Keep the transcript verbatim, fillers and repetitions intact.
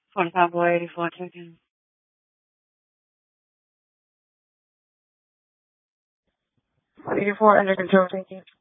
Fort Bravo eighty-four, checking. eighty-four under control, thank you.